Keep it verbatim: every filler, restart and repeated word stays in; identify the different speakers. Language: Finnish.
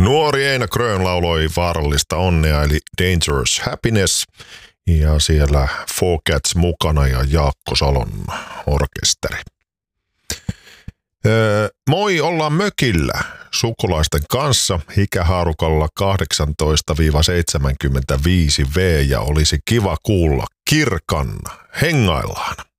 Speaker 1: Nuori Eino Grön lauloi vaarallista onnea eli Dangerous Happiness. Ja siellä Four Cats mukana ja Jaakko Salon orkesteri. Öö, moi, ollaan mökillä sukulaisten kanssa ikähaarukalla kahdeksantoista seitsemänkymmentäviisi vuotiaat ja olisi kiva kuulla Kirkan. Hengaillaan.